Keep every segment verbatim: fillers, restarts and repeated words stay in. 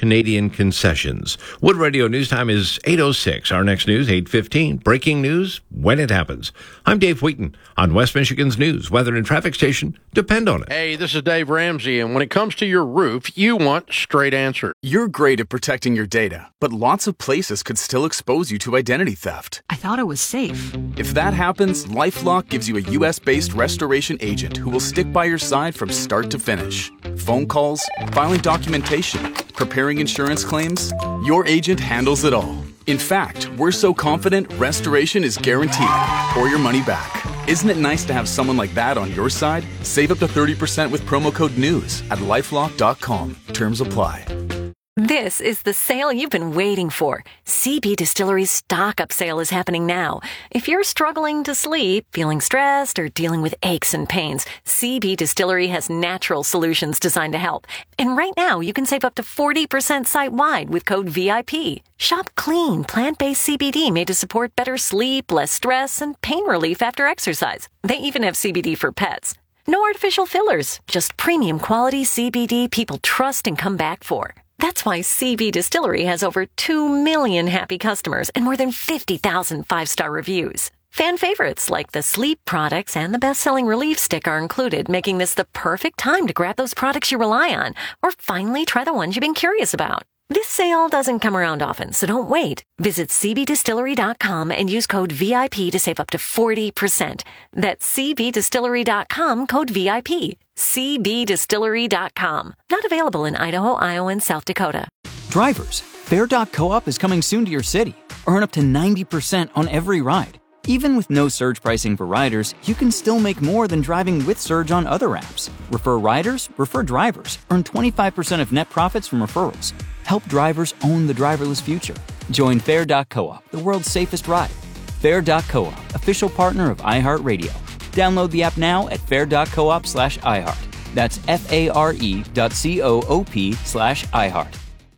Canadian concessions. Wood Radio News Time is eight oh six. Our next news, eight fifteen. Breaking news when it happens. I'm Dave Wheaton on West Michigan's News, Weather and Traffic Station. Depend on it. Hey, this is Dave Ramsey, and when it comes to your roof, you want straight answers. You're great at protecting your data, but lots of places could still expose you to identity theft. I thought it was safe. If that happens, LifeLock gives you a U S-based restoration agent who will stick by your side from start to finish. Phone calls, filing documentation, preparing insurance claims, your agent handles it all. In fact, we're so confident restoration is guaranteed or your money back. Isn't it nice to have someone like that on your side? Save up to thirty percent with promo code NEWS at lifelock dot com. Terms apply. This is the sale you've been waiting for. C B Distillery's stock-up sale is happening now. If you're struggling to sleep, feeling stressed, or dealing with aches and pains, C B Distillery has natural solutions designed to help. And right now, you can save up to forty percent site-wide with code V I P. Shop clean, plant-based C B D made to support better sleep, less stress, and pain relief after exercise. They even have C B D for pets. No artificial fillers, just premium quality C B D people trust and come back for. That's why C B Distillery has over two million happy customers and more than fifty thousand five-star reviews. Fan favorites like the sleep products and the best-selling relief stick are included, making this the perfect time to grab those products you rely on or finally try the ones you've been curious about. This sale doesn't come around often, so don't wait. Visit c b distillery dot com and use code V I P to save up to forty percent. That's c b distillery dot com, code V I P. c b distillery dot com. Not available in Idaho, Iowa, and South Dakota. Drivers, Fare dot Co-op is coming soon to your city. Earn up to ninety percent on every ride. Even with no surge pricing for riders, you can still make more than driving with Surge on other apps. Refer riders, refer drivers. Earn twenty-five percent of net profits from referrals. Help drivers own the driverless future. Join Fare dot Co-op, the world's safest ride. Fare dot Co-op, official partner of iHeartRadio. Download the app now at fare dot coop slash iHeart. That's F-A-R-E dot C-O-O-P slash iHeart.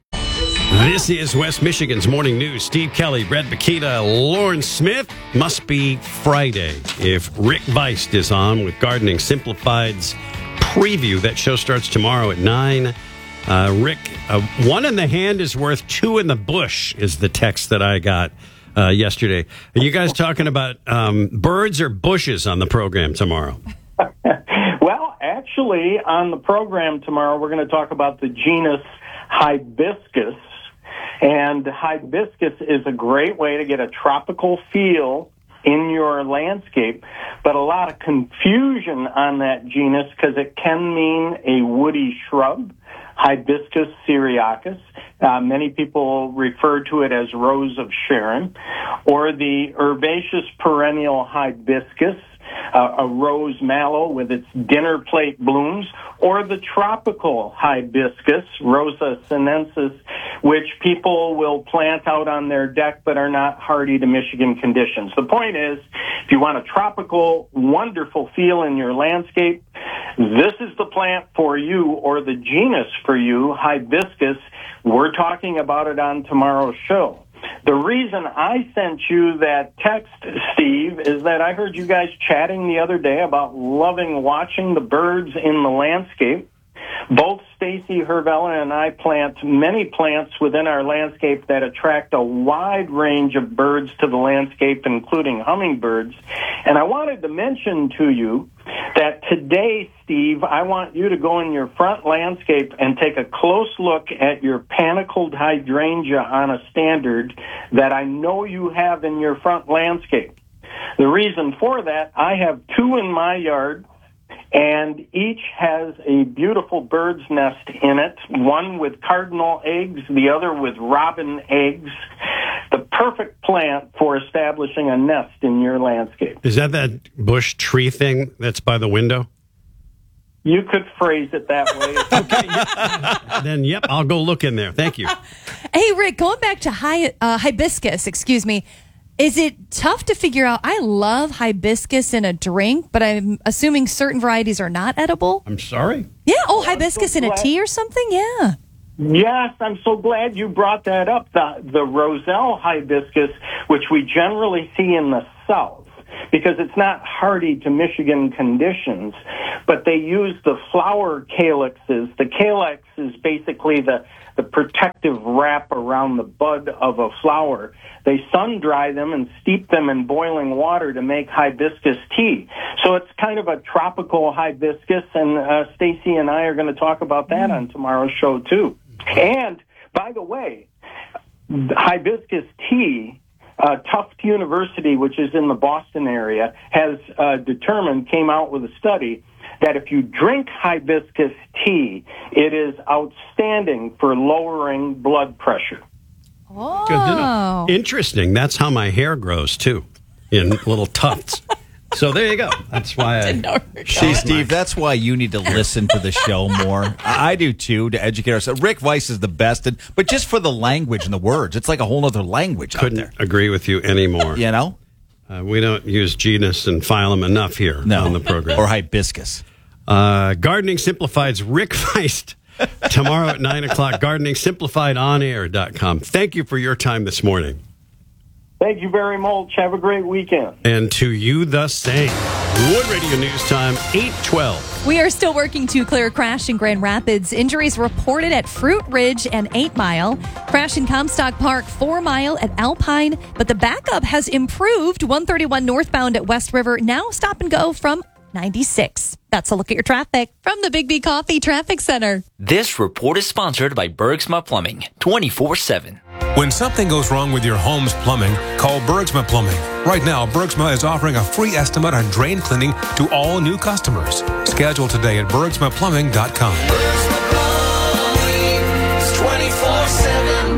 This is West Michigan's Morning News. Steve Kelly, Brett Bakita, Lauren Smith. Must be Friday if Rick Weist is on with Gardening Simplified's preview. That show starts tomorrow at nine. Uh, Rick, uh, one in the hand is worth two in the bush is the text that I got uh, yesterday. Are you guys talking about um, birds or bushes on the program tomorrow? Well, actually, on the program tomorrow, we're going to talk about the genus Hibiscus. And hibiscus is a great way to get a tropical feel in your landscape, but a lot of confusion on that genus because it can mean a woody shrub, Hibiscus syriacus. Uh, many people refer to it as Rose of Sharon, or the herbaceous perennial hibiscus, uh, a rose mallow with its dinner plate blooms, or the tropical hibiscus, Rosa sinensis, which people will plant out on their deck but are not hardy to Michigan conditions. The point is, if you want a tropical, wonderful feel in your landscape, this is the plant for you, or the genus for you, hibiscus. We're talking about it on tomorrow's show. The reason I sent you that text, Steve, is that I heard you guys chatting the other day about loving watching the birds in the landscape. Both Stacy Hervella and I plant many plants within our landscape that attract a wide range of birds to the landscape, including hummingbirds. And I wanted to mention to you that today, Steve, I want you to go in your front landscape and take a close look at your panicled hydrangea on a standard that I know you have in your front landscape. The reason for that, I have two in my yard, and each has a beautiful bird's nest in it, one with cardinal eggs, the other with robin eggs. The perfect plant for establishing a nest in your landscape. Is that that bush tree thing that's by the window? You could phrase it that way. Okay, yep. Then, yep, I'll go look in there. Thank you. Hey, Rick, going back to hi, uh, hibiscus, excuse me, is it tough to figure out? I love hibiscus in a drink, but I'm assuming certain varieties are not edible. I'm sorry? Yeah, oh, hibiscus so in a tea or something? Yeah. Yes, I'm so glad you brought that up. The, the Roselle hibiscus, which we generally see in the South, because it's not hardy to Michigan conditions, but they use the flower calyxes. The calyx is basically the, the protective wrap around the bud of a flower. They sun dry them and steep them in boiling water to make hibiscus tea. So it's kind of a tropical hibiscus, and uh, Stacy and I are going to talk about that on tomorrow's show too. And by the way, hibiscus tea, uh, Tufts University, which is in the Boston area, has uh, determined, came out with a study that if you drink hibiscus tea, it is outstanding for lowering blood pressure. Oh. Good to know. Interesting. That's how my hair grows, too, in little tufts. So there you go. That's why I... See, Steve, that's why you need to listen to the show more. I do, too, to educate ourselves. Rick Weiss is the best, but just for the language and the words. It's like a whole other language Couldn't out there. agree with you anymore. You know? Uh, we don't use genus and phylum enough here no. on the program. Or hibiscus. Uh, Gardening Simplified's Rick Feist tomorrow at nine o'clock. gardening simplified on air dot com. Thank you for your time this morning. Thank you very much. Have a great weekend. And to you the same. Wood Radio News Time, eight twelve. We are still working to clear a crash in Grand Rapids. Injuries reported at Fruit Ridge and eight Mile. Crash in Comstock Park, four Mile at Alpine. But the backup has improved. one thirty-one northbound at West River. Now stop and go from ninety-six. That's a look at your traffic from the Big B Coffee Traffic Center. This report is sponsored by Bergsma Plumbing, twenty-four seven. When something goes wrong with your home's plumbing, call Bergsma Plumbing. Right now, Bergsma is offering a free estimate on drain cleaning to all new customers. Schedule today at bergsma plumbing dot com. twenty-four seven.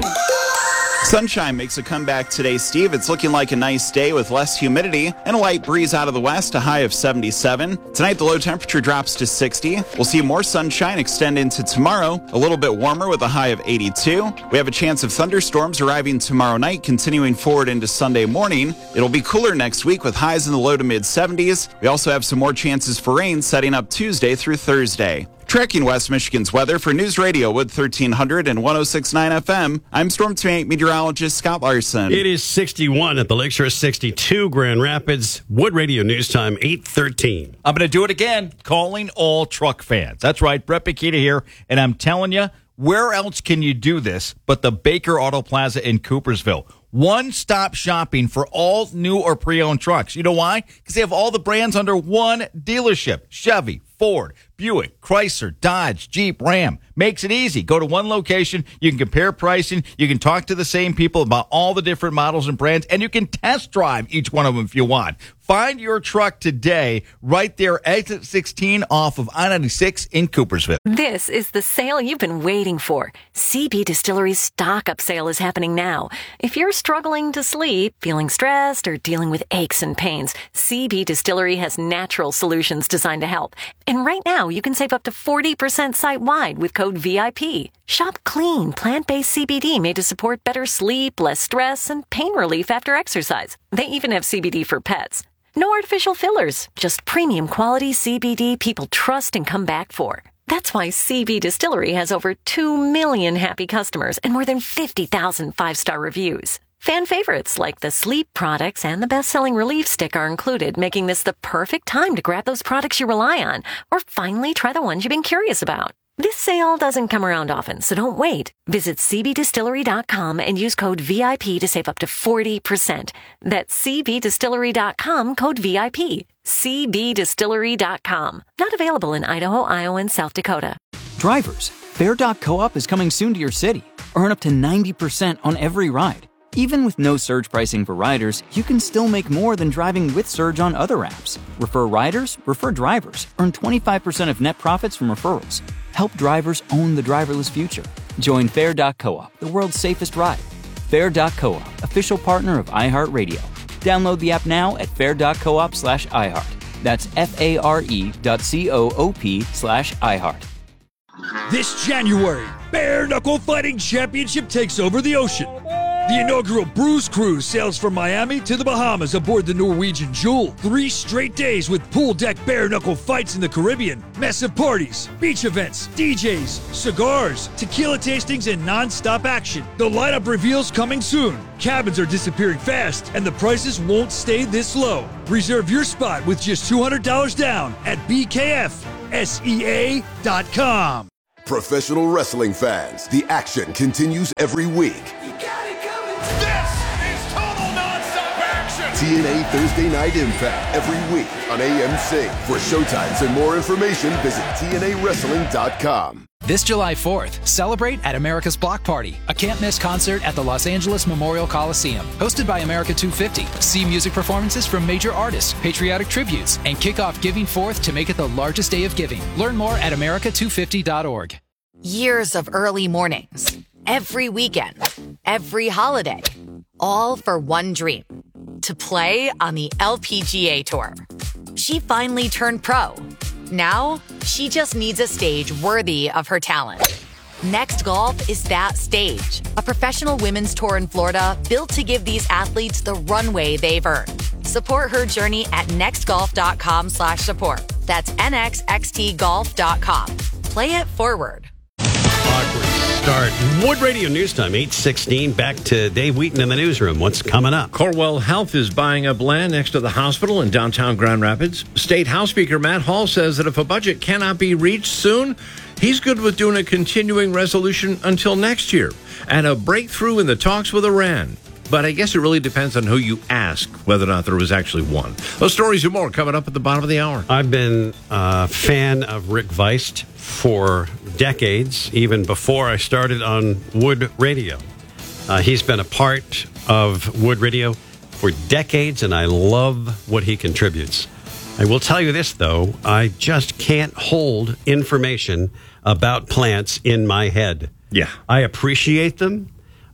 Sunshine makes a comeback today, Steve. It's looking like a nice day with less humidity and a light breeze out of the west, a high of seventy-seven. Tonight, the low temperature drops to sixty. We'll see more sunshine extend into tomorrow, a little bit warmer with a high of eighty-two. We have a chance of thunderstorms arriving tomorrow night, continuing forward into Sunday morning. It'll be cooler next week with highs in the low to mid seventies. We also have some more chances for rain setting up Tuesday through Thursday. Tracking West Michigan's weather for News Radio Wood thirteen hundred and one oh six point nine F M, I'm Storm Team meteorologist Scott Larson. It is sixty-one at the Lakeshore, sixty-two Grand Rapids. Wood Radio News Time, eight thirteen. I'm going to do it again, calling all truck fans. That's right, Brett Bakita here, and I'm telling you, where else can you do this but the Baker Auto Plaza in Coopersville? One-stop shopping for all new or pre-owned trucks. You know why? Because they have all the brands under one dealership. Chevy, Ford, Buick, Chrysler, Dodge, Jeep, Ram. Makes it easy. Go to one location. You can compare pricing. You can talk to the same people about all the different models and brands, and you can test drive each one of them if you want. Find your truck today right there, exit sixteen off of I ninety-six in Coopersville. This is the sale you've been waiting for. C B Distillery's stock-up sale is happening now. If you're struggling to sleep, feeling stressed, or dealing with aches and pains, C B Distillery has natural solutions designed to help. And right now, you can save up to forty percent site-wide with code V I P. Shop clean, plant-based C B D made to support better sleep, less stress, and pain relief after exercise. They even have C B D for pets. No artificial fillers, just premium quality C B D people trust and come back for. That's why C B Distillery has over two million happy customers and more than fifty thousand five-star reviews. Fan favorites like the sleep products and the best-selling relief stick are included, making this the perfect time to grab those products you rely on or finally try the ones you've been curious about. This sale doesn't come around often, so don't wait. Visit c b distillery dot com and use code V I P to save up to forty percent. That's c b distillery dot com, code V I P. c b distillery dot com. Not available in Idaho, Iowa, and South Dakota. Drivers, Fair dot coop is coming soon to your city. Earn up to ninety percent on every ride. Even with no surge pricing for riders, you can still make more than driving with surge on other apps. Refer riders, refer drivers. Earn twenty-five percent of net profits from referrals. Help drivers own the driverless future. Join Fair dot coop, the world's safest ride. Fair dot coop, official partner of iHeartRadio. Download the app now at fair dot coop slash iHeart. That's F-A-R-E dot C-O-O-P slash iHeart. This January, Bare Knuckle Fighting Championship takes over the ocean. The inaugural Bruise Cruise sails from Miami to the Bahamas aboard the Norwegian Jewel. Three straight days with pool deck bare knuckle fights in the Caribbean, massive parties, beach events, D Js, cigars, tequila tastings, and non-stop action. The lineup reveals coming soon. Cabins are disappearing fast, and the prices won't stay this low. Reserve your spot with just two hundred dollars down at B K F S E A dot com. Professional wrestling fans, the action continues every week. This is total nonstop action! T N A Thursday Night Impact every week on A M C. For showtimes and more information, visit T N A wrestling dot com. This July fourth, celebrate at America's Block Party, a can't-miss concert at the Los Angeles Memorial Coliseum. Hosted by America two fifty. See music performances from major artists, patriotic tributes, and kick off Giving Forth to make it the largest day of giving. Learn more at America two fifty dot org. Years of early mornings, every weekend, every holiday, all for one dream, to play on the L P G A Tour. She finally turned pro. Now, she just needs a stage worthy of her talent. Next Golf is that stage, a professional women's tour in Florida built to give these athletes the runway they've earned. Support her journey at nextgolf.com slash support. That's N X X T golf dot com. Play it forward. Awkward start. Wood Radio News Time, eight sixteen. Back to Dave Wheaton in the newsroom. What's coming up? Corewell Health is buying up land next to the hospital in downtown Grand Rapids. State House Speaker Matt Hall says that if a budget cannot be reached soon, he's good with doing a continuing resolution until next year and a breakthrough in the talks with Iran. But I guess it really depends on who you ask whether or not there was actually one. Those stories and more coming up at the bottom of the hour. I've been a fan of Rick Weist for decades, even before I started on Wood Radio. Uh, he's been a part of Wood Radio for decades, and I love what he contributes. I will tell you this, though. I just can't hold information about plants in my head. Yeah. I appreciate them.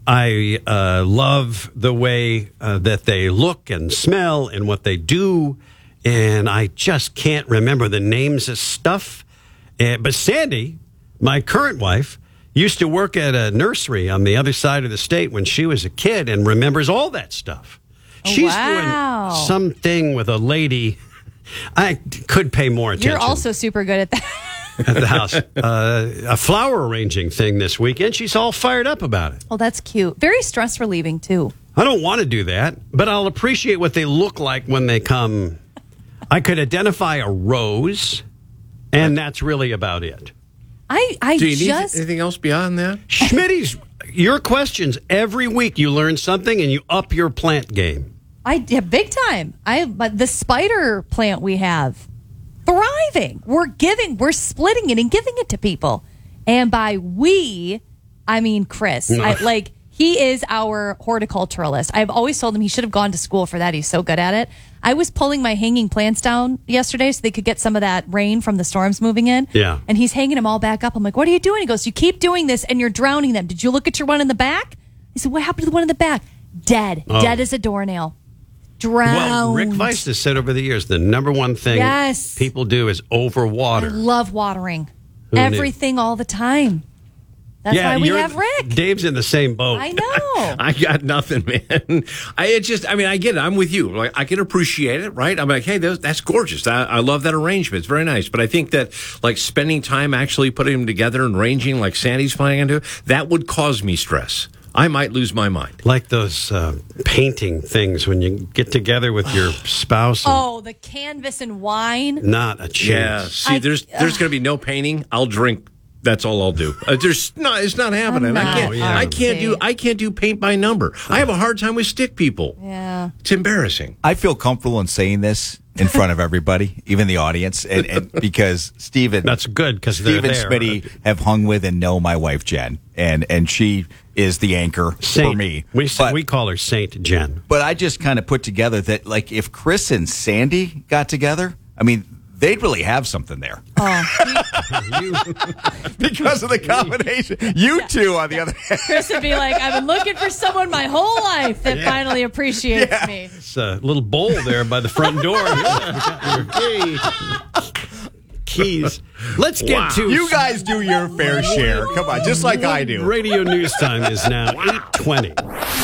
I uh, love the way uh, that they look and smell and what they do, and I just can't remember the names of stuff. Uh, but Sandy, my current wife, used to work at a nursery on the other side of the state when she was a kid and remembers all that stuff. Oh, She's wow. doing something with a lady. I could pay more attention. You're also super good at that. At the house. Uh, a flower arranging thing this weekend. She's all fired up about it. Well, that's cute. Very stress relieving, too. I don't want to do that, but I'll appreciate what they look like when they come. I could identify a rose, and that's really about it. I, I Do you just... need anything else beyond that? Schmitty's, your questions, every week you learn something and you up your plant game. I yeah, big time. I but the spider plant we have, thriving. We're giving, we're splitting it and giving it to people. And by we, I mean Chris. I, like, he is our horticulturalist. I've always told him he should have gone to school for that. He's so good at it. I was pulling my hanging plants down yesterday so they could get some of that rain from the storms moving in. Yeah. And he's hanging them all back up. I'm like, what are you doing? He goes, you keep doing this and you're drowning them. Did you look at your one in the back? I said, what happened to the one in the back? Dead. Oh. Dead as a doornail. Drowned. Well, Rick Weiss has said over the years the number one thing Yes. people do is overwater. I love watering. Who knew? Everything all the time. That's yeah, why we you're- have Rick. Dave's in the same boat. I know. I got nothing, man. I it just, I mean, I get it. I'm with you. Like, I can appreciate it, right? I'm like, hey, that's, that's gorgeous. I, I love that arrangement. It's very nice. But I think that, like, spending time actually putting them together and arranging, like Sandy's planning on doing, that would cause me stress. I might lose my mind. Like those uh, painting things when you get together with your spouse. and Oh, the canvas and wine. Not a chance. Yeah. See, I- there's there's going to be no painting. I'll drink. That's all I'll do. Uh, there's no, it's not happening. I'm I not can't. yeah. I can't do. I can't do paint by number. I have a hard time with stick people. Yeah. It's embarrassing. I feel comfortable in saying this in front of everybody, even the audience, and, and because Stephen, That's good because they're Steve and there. Smitty have hung with and know my wife Jen, and and she is the anchor Saint. for me. We but, we call her Saint Jen. but I just kind of put together that like if Chris and Sandy got together, I mean. They'd really have something there. Because of the combination. You two, on the other hand. Chris would be like, I've been looking for someone my whole life that finally appreciates Yeah. me. It's a little bowl there by the front door. Yeah, we got your keys. Let's get Wow. to You guys do your fair share. Come on, just like I do. Radio news time is now eight twenty.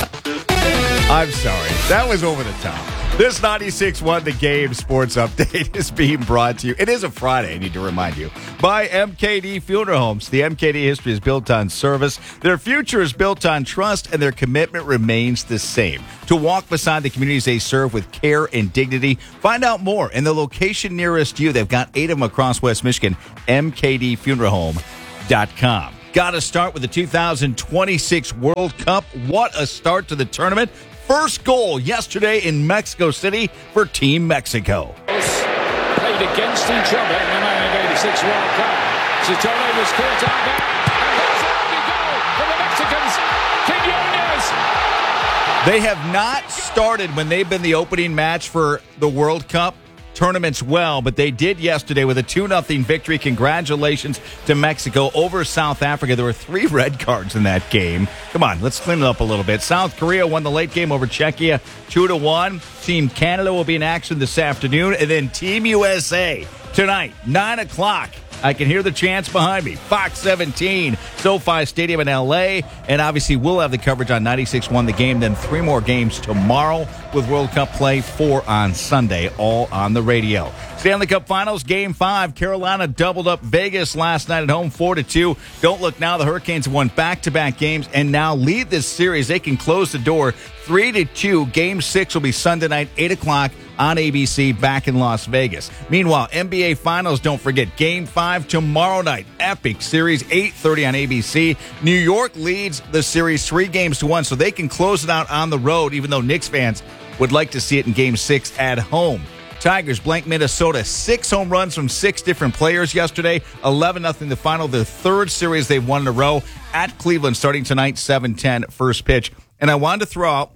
I'm sorry. That was over the top. This ninety-six point one The Game Sports Update is being brought to you. It is a Friday, I need to remind you, by M K D Funeral Homes. The M K D history is built on service. Their future is built on trust, and their commitment remains the same. To walk beside the communities they serve with care and dignity. Find out more in the location nearest you. They've got eight of them across West Michigan. M K D Funeral Home dot com. Got to start with the two thousand twenty-six World Cup. What a start to the tournament. First goal yesterday in Mexico City for Team Mexico. Played against each other in the nineteen eighty-six World Cup. Chitone was caught out there. And there's a lovely goal for the Mexicans. Quinones. They have not started when they've been the opening match for the World Cup tournaments well, but they did yesterday with a two nothing victory. Congratulations to Mexico over South Africa. There were three red cards in that game. Come on, let's clean it up a little bit. South Korea won the late game over Czechia two to one. Team Canada will be in action this afternoon. And then Team U S A tonight, nine o'clock. I can hear the chants behind me. Fox seventeen, SoFi Stadium in L A. And obviously, we'll have the coverage on ninety-six point one The Game. Then three more games tomorrow with World Cup play, four on Sunday, all on the radio. Stanley Cup Finals, Game five. Carolina doubled up Vegas last night at home, four to two. Don't look now. The Hurricanes have won back-to-back games and now lead this series. They can close the door three to two. Game six will be Sunday night, eight o'clock on A B C back in Las Vegas. Meanwhile, N B A Finals, don't forget, Game five tomorrow night. Epic series, eight thirty on A B C. New York leads the series three games to one, so they can close it out on the road, even though Knicks fans would like to see it in Game six at home. Tigers blank Minnesota. Six home runs from six different players yesterday. eleven nothing the final. The third series they've won in a row at Cleveland starting tonight, seven ten first pitch. And I wanted to throw out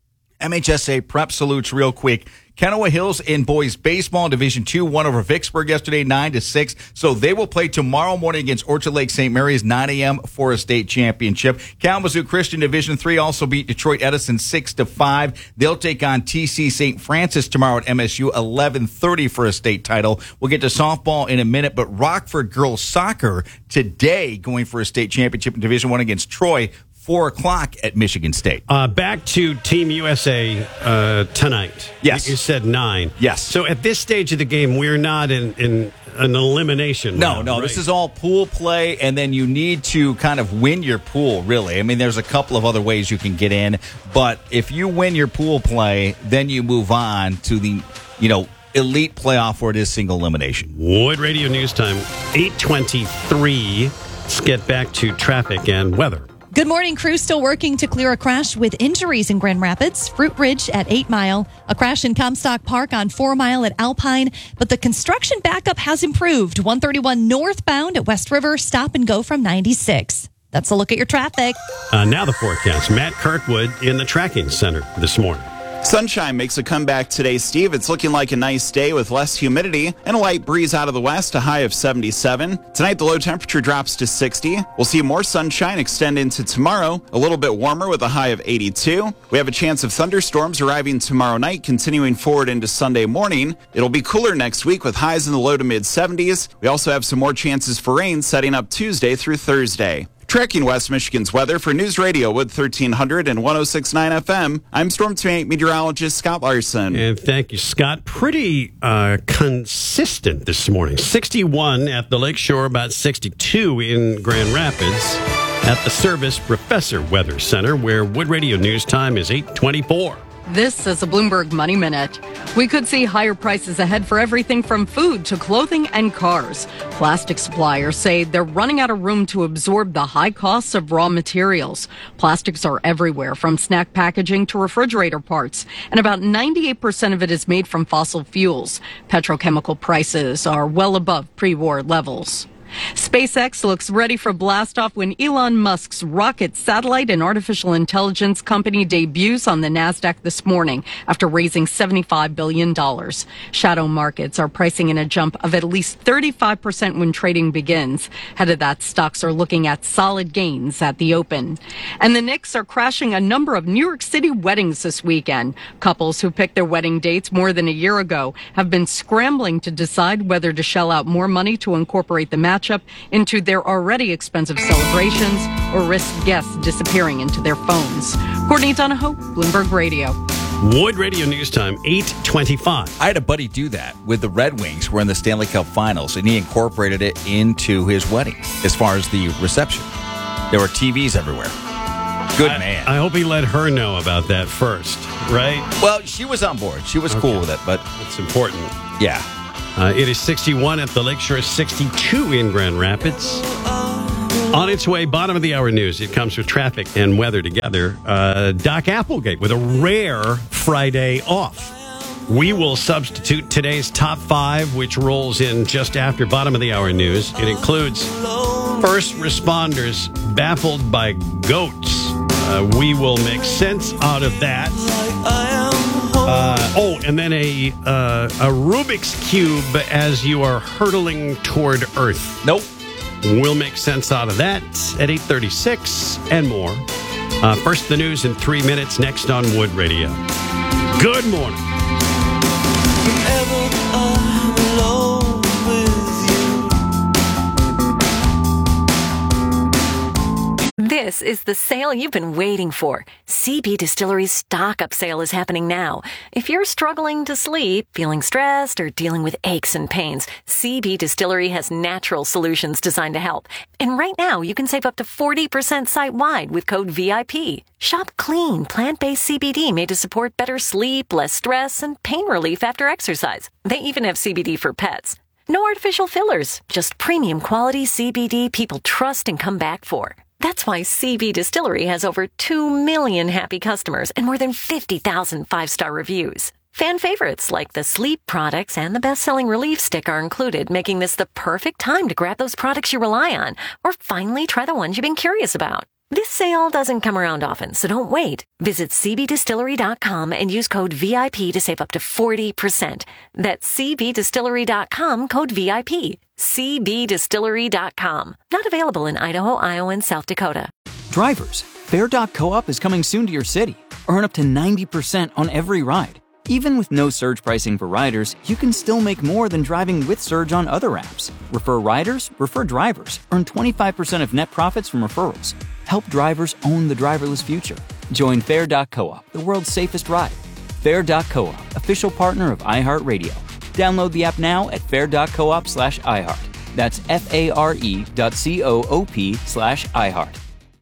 M H S A prep salutes real quick. Kenowa Hills in boys baseball Division two won over Vicksburg yesterday, nine to six. So they will play tomorrow morning against Orchard Lake Saint Mary's, nine a.m. for a state championship. Kalamazoo Christian Division three also beat Detroit Edison six to five. They'll take on T C Saint Francis tomorrow at M S U, eleven thirty for a state title. We'll get to softball in a minute, but Rockford girls soccer today going for a state championship in Division one against Troy. Four o'clock at Michigan State. Uh, back to Team U S A uh, tonight. Yes. You said nine. Yes. So at this stage of the game, we're not in, in an elimination No, round, no. right? This is all pool play, and then you need to kind of win your pool, really. I mean, there's a couple of other ways you can get in, but if you win your pool play, then you move on to the, you know, elite playoff where it is single elimination. Wood Radio News Time, eight twenty-three. Let's get back to traffic and weather. Good morning. Crew still working to clear a crash with injuries in Grand Rapids. Fruit Ridge at eight Mile. A crash in Comstock Park on four Mile at Alpine. But the construction backup has improved. one thirty-one northbound at West River. Stop and go from ninety-six. That's a look at your traffic. Uh, now the forecast. Matt Kirkwood in the tracking center this morning. Sunshine makes a comeback today, Steve. It's looking like a nice day with less humidity and a light breeze out of the west, a high of seventy-seven. Tonight, the low temperature drops to sixty. We'll see more sunshine extend into tomorrow, a little bit warmer with a high of eighty-two. We have a chance of thunderstorms arriving tomorrow night, continuing forward into Sunday morning. It'll be cooler next week with highs in the low to mid seventies. We also have some more chances for rain setting up Tuesday through Thursday. Tracking West Michigan's weather for News Radio Wood thirteen hundred and one oh six point nine F M, I'm Storm Team meteorologist Scott Larson. And thank you, Scott. Pretty uh, consistent this morning. sixty-one at the Lakeshore, about sixty-two in Grand Rapids at the Service Professor Weather Center, where Wood Radio News Time is eight twenty-four. This is a Bloomberg Money Minute. We could see higher prices ahead for everything from food to clothing and cars. Plastic suppliers say they're running out of room to absorb the high costs of raw materials. Plastics are everywhere, from snack packaging to refrigerator parts, and about ninety-eight percent of it is made from fossil fuels. Petrochemical prices are well above pre-war levels. SpaceX looks ready for blastoff when Elon Musk's rocket, satellite, and artificial intelligence company debuts on the NASDAQ this morning after raising seventy-five billion dollars. Shadow markets are pricing in a jump of at least thirty-five percent when trading begins. Ahead of that, stocks are looking at solid gains at the open. And the Knicks are crashing a number of New York City weddings this weekend. Couples who picked their wedding dates more than a year ago have been scrambling to decide whether to shell out more money to incorporate the match up into their already expensive celebrations or risk guests disappearing into their phones. Courtney Donahoe, Bloomberg Radio. Wood Radio News Time, eight twenty-five. I had a buddy do that with the Red Wings. We're in the Stanley Cup Finals, and he incorporated it into his wedding as far as the reception. There were T Vs everywhere. Good I, man. I hope he let her know about that first, right? Well, she was on board. She was okay. Cool with it, but it's important. Yeah. Uh, it is sixty-one at the Lakeshore, sixty-two in Grand Rapids. On its way, bottom of the hour news. It comes with traffic and weather together. Uh, Doc Applegate with a rare Friday off. We will substitute today's top five, which rolls in just after bottom of the hour news. It includes first responders baffled by goats. Uh, we will make sense out of that. Uh, oh, and then a uh, a Rubik's Cube as you are hurtling toward Earth. Nope. We'll make sense out of that at eight thirty-six and more. Uh, first, the news in three minutes, next on Wood Radio. Good morning. This is the sale you've been waiting for. C B Distillery's stock-up sale is happening now. If you're struggling to sleep, feeling stressed, or dealing with aches and pains, C B Distillery has natural solutions designed to help. And right now, you can save up to forty percent site-wide with code V I P. Shop clean, plant-based C B D made to support better sleep, less stress, and pain relief after exercise. They even have C B D for pets. No artificial fillers, just premium quality C B D people trust and come back for. That's why C B Distillery has over two million happy customers and more than fifty thousand five-star reviews. Fan favorites like the sleep products and the best-selling relief stick are included, making this the perfect time to grab those products you rely on or finally try the ones you've been curious about. This sale doesn't come around often, so don't wait. Visit C B distillery dot com and use code V I P to save up to forty percent. That's C B distillery dot com, code V I P. C B distillery dot com. Not available in Idaho, Iowa, and South Dakota. Drivers, Fair dot coop is coming soon to your city. Earn up to ninety percent on every ride. Even with no surge pricing for riders, you can still make more than driving with surge on other apps. Refer riders, refer drivers. Earn twenty-five percent of net profits from referrals. Help drivers own the driverless future. Join Fair dot coop, the world's safest ride. Fair dot coop, official partner of iHeartRadio. Download the app now at fair dot coop slash iHeart. That's F-A-R-E dot C-O-O-P slash iHeart.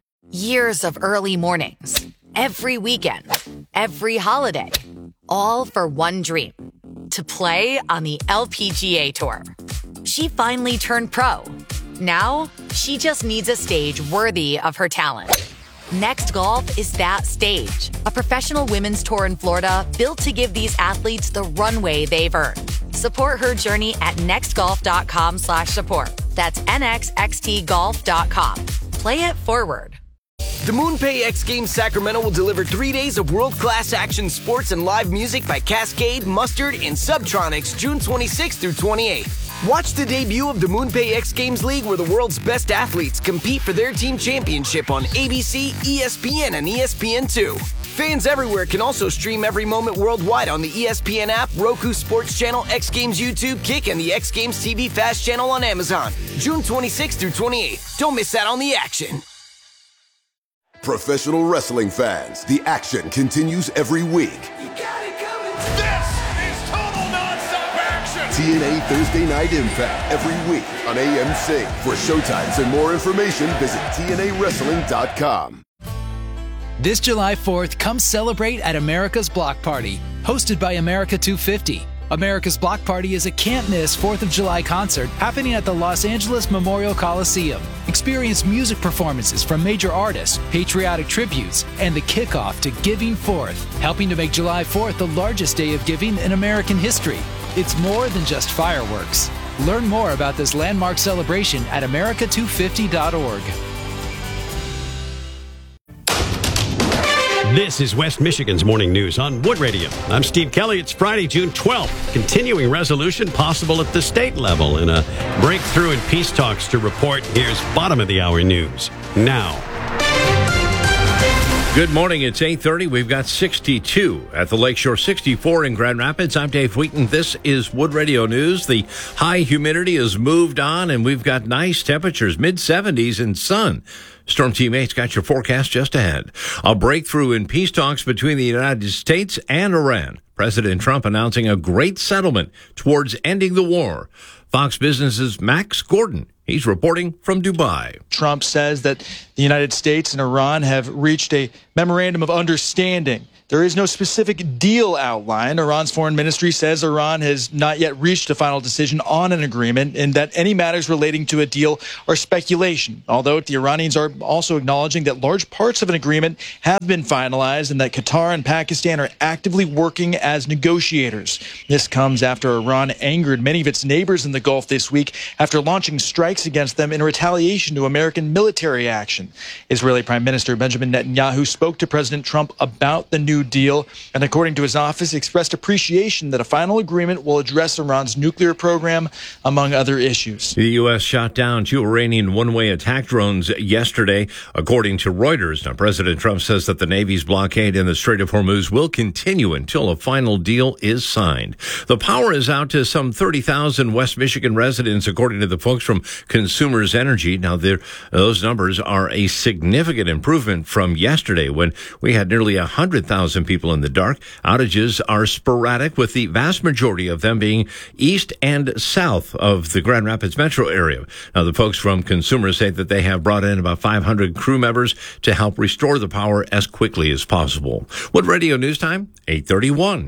Years of early mornings, every weekend, every holiday, all for one dream, to play on the L P G A Tour. She finally turned pro. Now, she just needs a stage worthy of her talent. Next Golf is that stage, a professional women's tour in Florida built to give these athletes the runway they've earned. Support her journey at nextgolf.com slash support. That's N X X T golf dot com. Play it forward. The MoonPay X Games Sacramento will deliver three days of world-class action sports and live music by Cascade, Mustard, and Subtronics June twenty-sixth through twenty-eighth. Watch the debut of the MoonPay X Games League where the world's best athletes compete for their team championship on A B C, E S P N, and E S P N two. Fans everywhere can also stream every moment worldwide on the E S P N app, Roku Sports Channel, X Games YouTube, Kick, and the X Games T V Fast channel on Amazon. June twenty-sixth through twenty-eighth. Don't miss out on the action. Professional wrestling fans, the action continues every week. This is total nonstop action. T N A Thursday Night Impact every week on A M C. For showtimes and more information, visit T N A wrestling dot com. This July fourth, come celebrate at America's Block Party, hosted by America two fifty. America's Block Party is a can't-miss fourth of July concert happening at the Los Angeles Memorial Coliseum. Experience music performances from major artists, patriotic tributes, and the kickoff to Giving Fourth, helping to make July fourth the largest day of giving in American history. It's more than just fireworks. Learn more about this landmark celebration at America two fifty dot org. This is West Michigan's Morning News on Wood Radio. I'm Steve Kelly. It's Friday, June twelfth. Continuing resolution possible at the state level in a breakthrough in peace talks to report. Here's bottom of the hour news now. Good morning. It's eight thirty. We've got sixty-two at the Lakeshore, sixty-four in Grand Rapids. I'm Dave Wheaton. This is Wood Radio News. The high humidity has moved on, and we've got nice temperatures, mid seventies and sun. Storm Team eight's got your forecast just ahead. A breakthrough in peace talks between the United States and Iran. President Trump announcing a great settlement towards ending the war. Fox Business's Max Gordon. He's reporting from Dubai. Trump says that the United States and Iran have reached a memorandum of understanding. There is no specific deal outlined. Iran's foreign ministry says Iran has not yet reached a final decision on an agreement and that any matters relating to a deal are speculation. Although the Iranians are also acknowledging that large parts of an agreement have been finalized and that Qatar and Pakistan are actively working as negotiators. This comes after Iran angered many of its neighbors in the Gulf this week after launching strikes against them in retaliation to American military action. Israeli Prime Minister Benjamin Netanyahu spoke to President Trump about the new deal, and according to his office, expressed appreciation that a final agreement will address Iran's nuclear program, among other issues. The U S shot down two Iranian one-way attack drones yesterday, according to Reuters. Now, President Trump says that the Navy's blockade in the Strait of Hormuz will continue until a final deal is signed. The power is out to some thirty thousand West Michigan residents, according to the folks from Consumers Energy. Now, those numbers are a significant improvement from yesterday when we had nearly one hundred thousand people in the dark. Outages are sporadic, with the vast majority of them being east and south of the Grand Rapids metro area. Now, the folks from Consumers say that they have brought in about five hundred crew members to help restore the power as quickly as possible. What Radio News Time? eight thirty-one.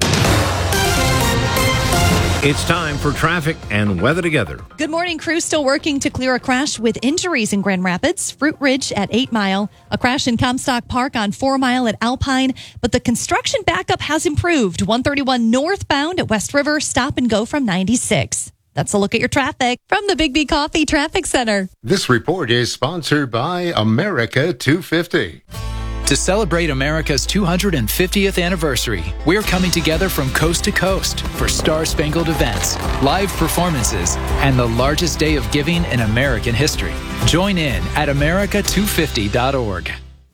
It's time for traffic and weather together. Good morning. Crews still working to clear a crash with injuries in Grand Rapids. Fruit Ridge at eight Mile. A crash in Comstock Park on four Mile at Alpine. But the construction backup has improved. one thirty-one northbound at West River. Stop and go from ninety-six. That's a look at your traffic from the Big B Coffee Traffic Center. This report is sponsored by America two fifty. To celebrate America's two hundred fiftieth anniversary, we're coming together from coast to coast for star-spangled events, live performances, and the largest day of giving in American history. Join in at America two fifty dot org.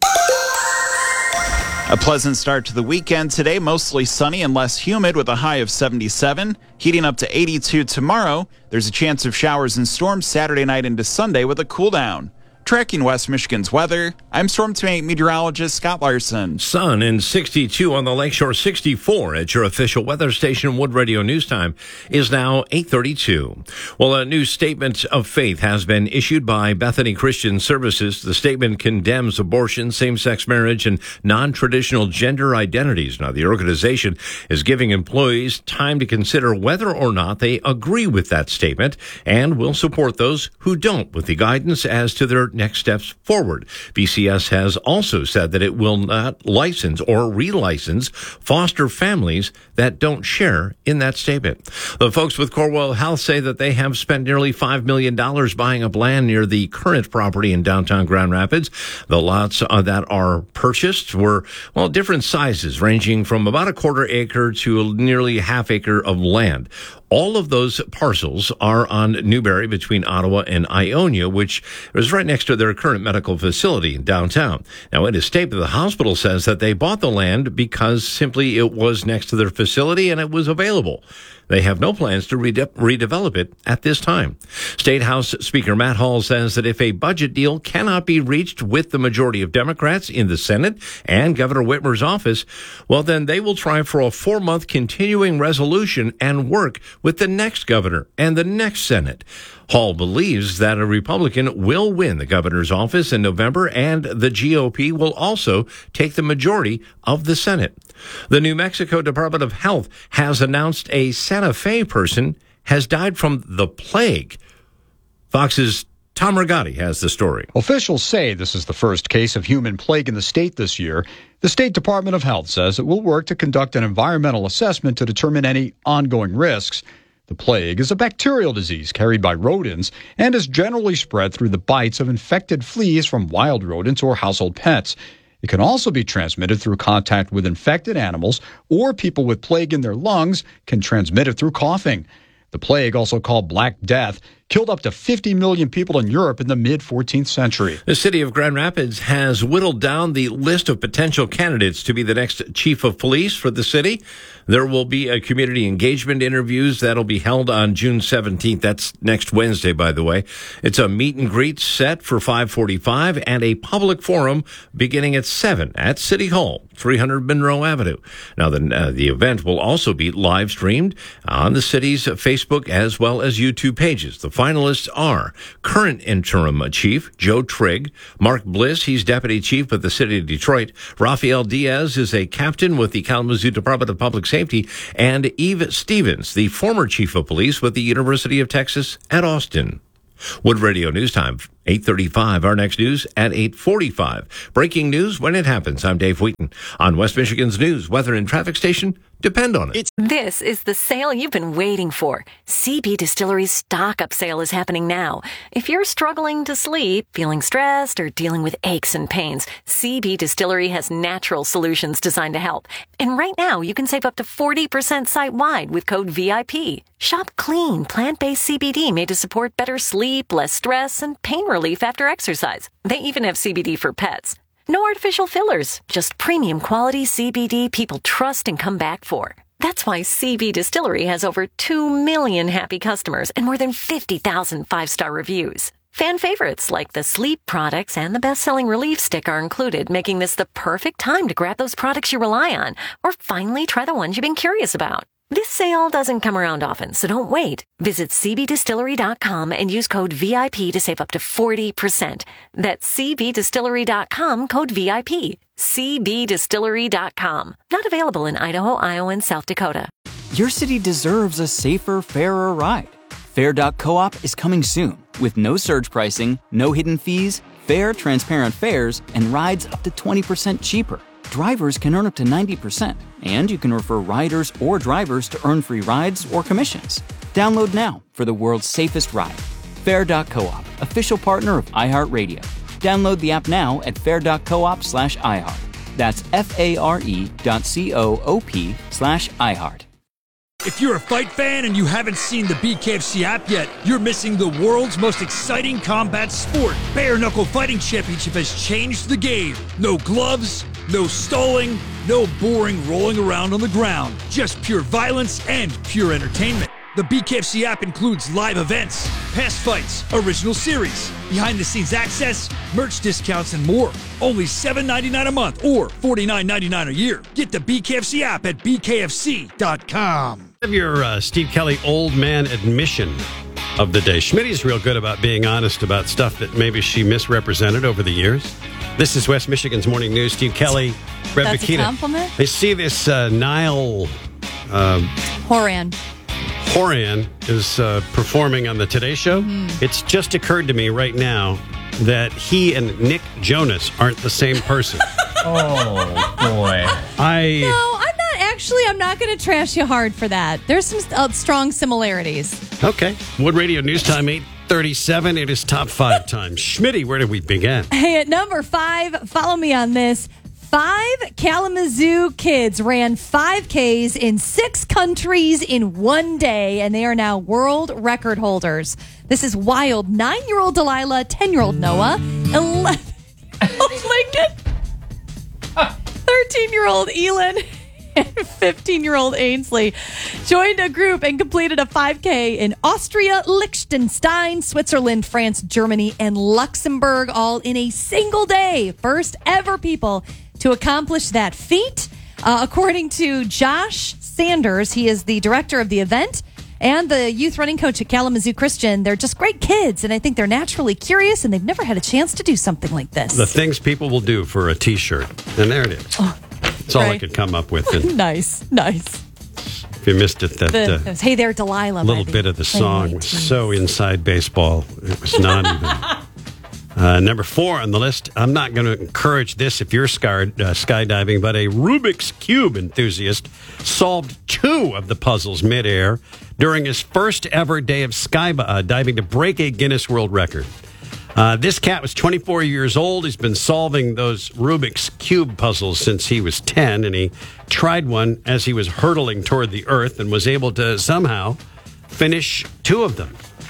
A pleasant start to the weekend today, mostly sunny and less humid with a high of seventy-seven, heating up to eighty-two tomorrow. There's a chance of showers and storms Saturday night into Sunday with a cool down. Tracking West Michigan's weather, I'm Storm Team meteorologist Scott Larson. Sun and sixty-two on the Lakeshore, sixty-four at your official weather station. Wood Radio News Time is now eight thirty-two. Well, a new statement of faith has been issued by Bethany Christian Services. The statement condemns abortion, same-sex marriage, and non-traditional gender identities. Now, the organization is giving employees time to consider whether or not they agree with that statement and will support those who don't with the guidance as to their next steps forward. B C S has also said that it will not license or relicense foster families that don't share in that statement. The folks with Corewell Health say that they have spent nearly five million dollars buying up land near the current property in downtown Grand Rapids. The lots uh, that are purchased were, well, different sizes, ranging from about a quarter acre to nearly half acre of land. All of those parcels are on Newberry between Ottawa and Ionia, which is right next to their current medical facility in downtown. Now, in a statement, the hospital says that they bought the land because simply it was next to their facility and it was available. They have no plans to rede- redevelop it at this time. State House Speaker Matt Hall says that if a budget deal cannot be reached with the majority of Democrats in the Senate and Governor Whitmer's office, well, then they will try for a four-month continuing resolution and work with the next governor and the next Senate. Hall believes that a Republican will win the governor's office in November, and the G O P will also take the majority of the Senate. The New Mexico Department of Health has announced a Santa Fe person has died from the plague. Fox's Tom Rigotti has the story. Officials say this is the first case of human plague in the state this year. The State Department of Health says it will work to conduct an environmental assessment to determine any ongoing risks. The plague is a bacterial disease carried by rodents and is generally spread through the bites of infected fleas from wild rodents or household pets. It can also be transmitted through contact with infected animals, or people with plague in their lungs can transmit it through coughing. The plague, also called Black Death, killed up to fifty million people in Europe in the mid-fourteenth century. The city of Grand Rapids has whittled down the list of potential candidates to be the next chief of police for the city. There will be a community engagement interviews that'll be held on June seventeenth. That's next Wednesday, by the way. It's a meet and greet set for five forty-five and a public forum beginning at seven at City Hall, three hundred Monroe Avenue. Now, the, uh, the event will also be live streamed on the city's Facebook as well as YouTube pages. The finalists are current interim chief Joe Trigg, Mark Bliss, he's deputy chief with the city of Detroit, Rafael Diaz is a captain with the Kalamazoo Department of Public Safety, and Eve Stevens, the former chief of police with the University of Texas at Austin. Wood Radio News Time, eight thirty-five. Our next news at eight forty-five. Breaking news when it happens. I'm Dave Wheaton. On West Michigan's news, weather and traffic station, depend on it. This is the sale you've been waiting for. C B Distillery's stock-up sale is happening now. If you're struggling to sleep, feeling stressed, or dealing with aches and pains, C B Distillery has natural solutions designed to help. And right now, you can save up to forty percent site-wide with code V I P. Shop clean, plant-based C B D made to support better sleep, less stress, and pain relief after exercise. They even have C B D for pets. No artificial fillers, just premium quality C B D people trust and come back for. That's why C B Distillery has over two million happy customers and more than fifty thousand five-star reviews. Fan favorites like the sleep products and the best-selling relief stick are included, making this the perfect time to grab those products you rely on or finally try the ones you've been curious about. This sale doesn't come around often, so don't wait. Visit c b distillery dot com and use code V I P to save up to forty percent. That's c b distillery dot com, code V I P. c b distillery dot com. Not available in Idaho, Iowa, and South Dakota. Your city deserves a safer, fairer ride. Fair dot coop is coming soon with no surge pricing, no hidden fees, fair, transparent fares, and rides up to twenty percent cheaper. Drivers can earn up to ninety percent, and you can refer riders or drivers to earn free rides or commissions. Download now for the world's safest ride. Fair dot coop, official partner of iHeartRadio. Download the app now at fair dot coop slash iHeart. That's F-A-R-E dot C-O-O-P slash iHeart. If you're a fight fan and you haven't seen the B K F C app yet, you're missing the world's most exciting combat sport. Bare Knuckle Fighting Championship has changed the game. No gloves, no stalling, no boring rolling around on the ground. Just pure violence and pure entertainment. The B K F C app includes live events, past fights, original series, behind-the-scenes access, merch discounts, and more. Only seven dollars and ninety-nine cents a month or forty-nine dollars and ninety-nine cents a year. Get the B K F C app at b k f c dot com. Have your uh, Steve Kelly old man admission of the day. Schmitty's real good about being honest about stuff that maybe she misrepresented over the years. This is West Michigan's Morning News. Steve Kelly, Brett That's Bakita. a compliment? I see this uh, Niall uh, Horan. Horan is uh, performing on the Today Show. Mhm. It's just occurred to me right now that he and Nick Jonas aren't the same person. Oh, boy. I... No, I'm not actually, I'm not going to trash you hard for that. There's some uh, strong similarities. Okay. Wood Radio News Time, eight thirty-seven. It is top five time. Schmitty, where did we begin? Hey, at number five, follow me on this. Five Kalamazoo kids ran five Ks in six countries in one day, and they are now world record holders. This is wild. Nine-year-old Delilah, ten-year-old Noah, eleven-year-old Lincoln, thirteen-year-old Elin, and fifteen-year-old Ainsley joined a group and completed a five K in Austria, Liechtenstein, Switzerland, France, Germany, and Luxembourg, all in a single day. First ever people to accomplish that feat. Uh, according to Josh Sanders, he is the director of the event and the youth running coach at Kalamazoo Christian. They're just great kids, and I think they're naturally curious, and they've never had a chance to do something like this. The things people will do for a T-shirt. And there it is. Oh, That's all right. I could come up with. And nice, nice. if you missed it, that The, uh, those, hey there, Delilah. little by bit of the song was Playmates. so inside baseball. It was not even... Uh, number four on the list, I'm not going to encourage this if you're scarred, uh, skydiving, but a Rubik's Cube enthusiast solved two of the puzzles midair during his first ever day of skydiving to break a Guinness World Record. Uh, this cat was twenty-four years old. He's been solving those Rubik's Cube puzzles since he was ten, and he tried one as he was hurtling toward the earth and was able to somehow finish two of them.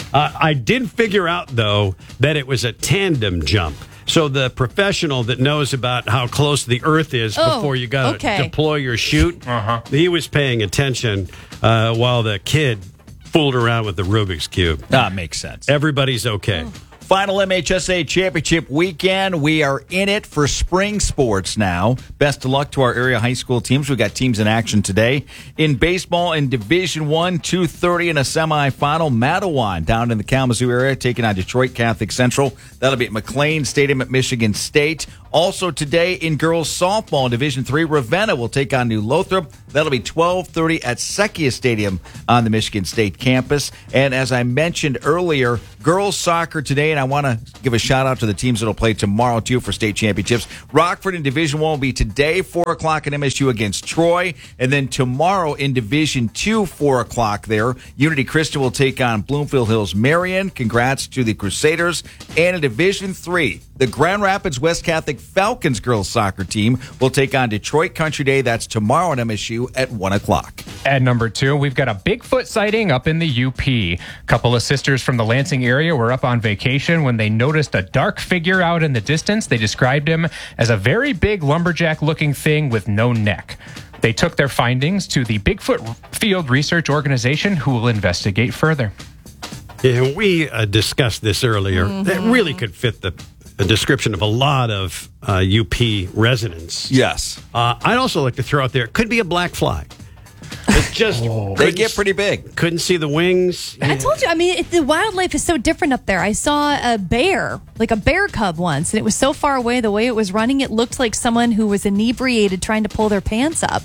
Uh, I did figure out, though, that it was a tandem jump. So the professional that knows about how close the Earth is Oh, before you got to okay. deploy your chute, Uh-huh. he was paying attention uh, while the kid fooled around with the Rubik's Cube. That makes sense. Everybody's okay. Final M H S A Championship weekend. We are in it for spring sports now. Best of luck to our area high school teams. We've got teams in action today. In baseball, in Division One, two thirty in a semifinal. Matawan down in the Kalamazoo area taking on Detroit Catholic Central. That'll be at McLean Stadium at Michigan State. Also today in girls softball in Division Three, Ravenna will take on New Lothrop. That'll be twelve thirty at Sekia Stadium on the Michigan State campus. And as I mentioned earlier, girls soccer today, and I want to give a shout out to the teams that will play tomorrow too for state championships. Rockford in Division One will be today, four o'clock at M S U against Troy, and then tomorrow in Division Two, four o'clock there, Unity Christian will take on Bloomfield Hills Marion. Congrats to the Crusaders. And in Division Three, the Grand Rapids West Catholic Falcons girls soccer team will take on Detroit Country Day. That's tomorrow at M S U at one o'clock. At number two, we've got a Bigfoot sighting up in the U P. A couple of sisters from the Lansing area were up on vacation when they noticed a dark figure out in the distance. They described him as a very big lumberjack-looking thing with no neck. They took their findings to the Bigfoot Field Research Organization, who will investigate further. Yeah, we uh, discussed this earlier. Mm-hmm. That really could fit the, the description of a lot of uh, U P residents. Yes. Uh, I'd also like to throw out there, it could be a black fly. It's just They get pretty big. Couldn't see the wings. I told you, I mean, it, the wildlife is so different up there. I saw a bear, like a bear cub once, and it was so far away. The way it was running, it looked like someone who was inebriated trying to pull their pants up.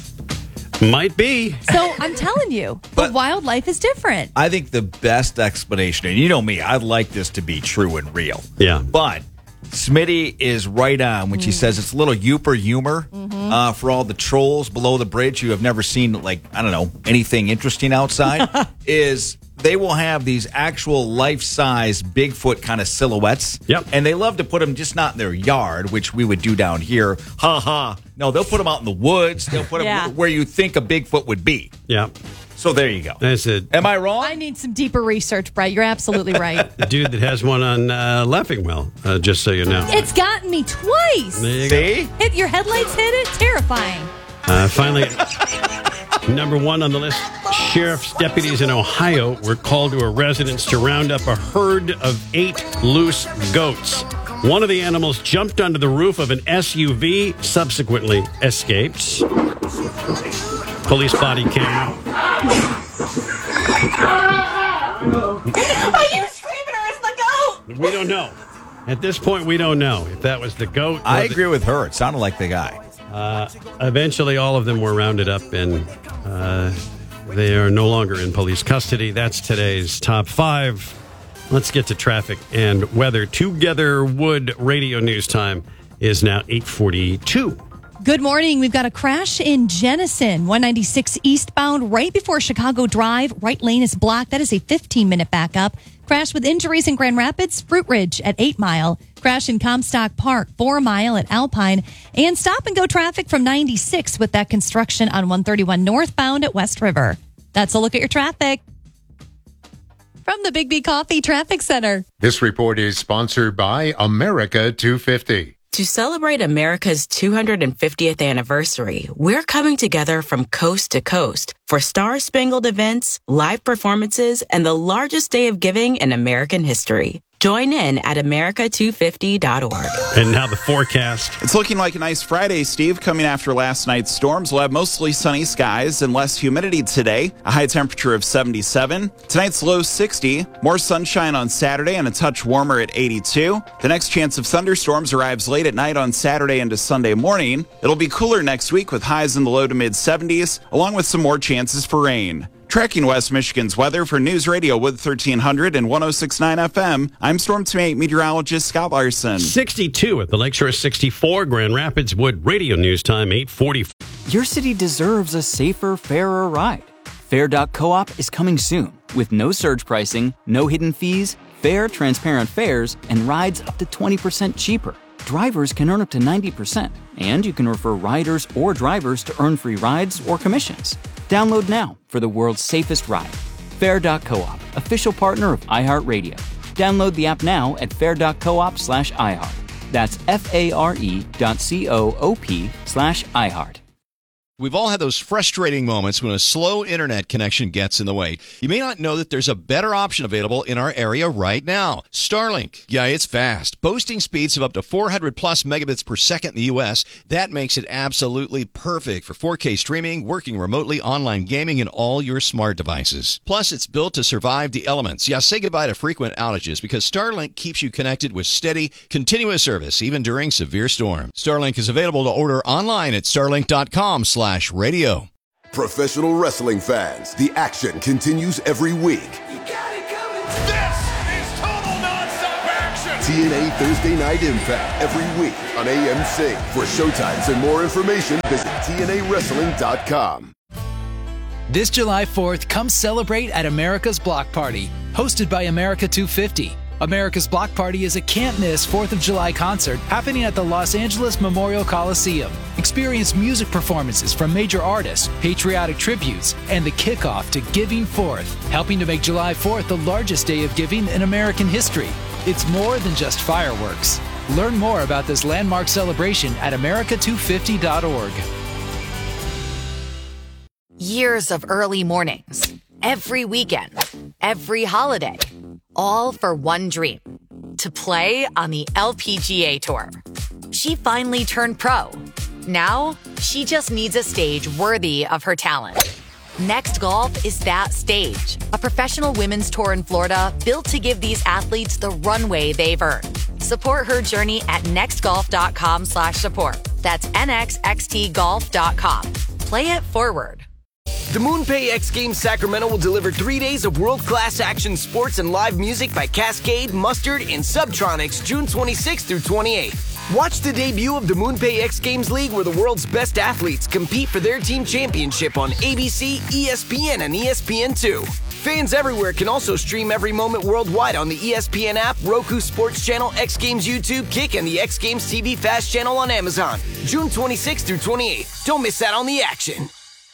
Might be. So I'm telling you, the wildlife is different. I think the best explanation, and you know me, I'd like this to be true and real. Yeah. But Smitty is right on when she says it's a little Youper humor uh, for all the trolls below the bridge who have never seen, like, I don't know, anything interesting outside, is they will have these actual life-size Bigfoot kind of silhouettes. Yep. And they love to put them just not in their yard, which we would do down here. Ha ha. No, they'll put them out in the woods. They'll put them Yeah. where you think a Bigfoot would be. Yeah. So there you go. That's it. Am I wrong? I need some deeper research, Brett. You're absolutely right. The dude that has one on uh, Laughingwell, uh, just so you know. It's gotten me twice. There you See? go. Hit your headlights, hit it. Terrifying. Uh, finally, number one on the list, sheriff's deputies in Ohio were called to a residence to round up a herd of eight loose goats. One of the animals jumped onto the roof of an S U V, subsequently escaped. Police body camera. Are you screaming or is the goat? We don't know. At this point, we don't know if that was the goat. or I the- agree with her. It sounded like the guy. Uh, eventually, all of them were rounded up, and uh, they are no longer in police custody. That's today's top five. Let's get to traffic and weather. Together Wood Radio News time is now eight forty-two. Good morning. We've got a crash in Jenison, one ninety-six eastbound, right before Chicago Drive. Right lane is blocked. That is a fifteen-minute backup. Crash with injuries in Grand Rapids, Fruit Ridge at eight Mile. Crash in Comstock Park, four Mile at Alpine. And stop and go traffic from ninety-six with that construction on one thirty-one northbound at West River. That's a look at your traffic. From the Big B Coffee Traffic Center. This report is sponsored by America two fifty. To celebrate America's two hundred fiftieth anniversary, we're coming together from coast to coast for star-spangled events, live performances, and the largest day of giving in American history. Join in at America two fifty dot org. And now the forecast. It's looking like a nice Friday, Steve. Coming after last night's storms, we'll have mostly sunny skies and less humidity today. A high temperature of seventy-seven. Tonight's low sixty. More sunshine on Saturday and a touch warmer at eighty-two. The next chance of thunderstorms arrives late at night on Saturday into Sunday morning. It'll be cooler next week with highs in the low to mid seventies, along with some more chances for rain. Tracking West Michigan's weather for News Radio Wood thirteen hundred and one oh six point nine F M, I'm Storm Team eight meteorologist Scott Larson. sixty-two at the Lakeshore, sixty-four. Grand Rapids Wood Radio News time, eight forty. Your city deserves a safer, fairer ride. Fair dot coop is coming soon with no surge pricing, no hidden fees, fair, transparent fares, and rides up to twenty percent cheaper. Drivers can earn up to ninety percent, and you can refer riders or drivers to earn free rides or commissions. Download now for the world's safest ride. Fair dot coop, official partner of iHeartRadio. Download the app now at fair dot coop slash iHeart. That's F-A-R-E dot C-O-O-P slash iHeart. We've all had those frustrating moments when a slow internet connection gets in the way. You may not know that there's a better option available in our area right now. Starlink. Yeah, it's fast. Boasting speeds of up to four hundred plus megabits per second in the U S. That makes it absolutely perfect for four K streaming, working remotely, online gaming, and all your smart devices. Plus, it's built to survive the elements. Yeah, say goodbye to frequent outages because Starlink keeps you connected with steady, continuous service, even during severe storms. Starlink is available to order online at starlink dot com slash radio. Professional wrestling fans, the action continues every week. This is total nonstop action. T N A Thursday Night Impact every week on A M C. For showtimes and more information, visit T N A wrestling dot com. This July fourth, come celebrate at America's Block Party, hosted by America two fifty. America's Block Party is a can't-miss fourth of July concert happening at the Los Angeles Memorial Coliseum. Experience music performances from major artists, patriotic tributes, and the kickoff to Giving Fourth, helping to make July fourth the largest day of giving in American history. It's more than just fireworks. Learn more about this landmark celebration at america two fifty dot org. Years of early mornings, every weekend, every holiday, all for one dream, to play on the L P G A Tour. She finally turned pro. Now, she just needs a stage worthy of her talent. Next Golf is that stage, a professional women's tour in Florida built to give these athletes the runway they've earned. Support her journey at nextgolf.com slash support. That's N X X T golf dot com. Play it forward. The MoonPay X Games Sacramento will deliver three days of world-class action sports and live music by Cascade, Mustard, and Subtronics June twenty-sixth through twenty-eighth. Watch the debut of the MoonPay X Games League where the world's best athletes compete for their team championship on A B C, E S P N, and E S P N two. Fans everywhere can also stream every moment worldwide on the E S P N app, Roku Sports Channel, X Games YouTube, Kick, and the X Games T V Fast channel on Amazon. June twenty-sixth through twenty-eighth. Don't miss out on the action.